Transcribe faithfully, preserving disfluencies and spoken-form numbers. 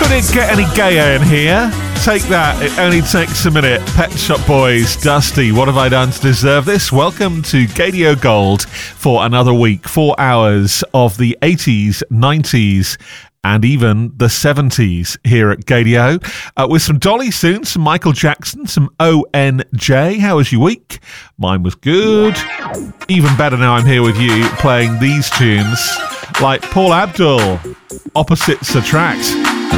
Couldn't get any gayer in here. Take that. It only takes a minute. Pet Shop Boys, Dusty. What have I done to deserve this? Welcome to Gaydio Gold for another week. Four hours of the eighties, nineties, and even the seventies here at Gaydio. Uh, with some Dolly soon, some Michael Jackson, some O N J. How was your week? Mine was good. Even better now I'm here with you playing these tunes like Paul Abdul, Opposites Attract.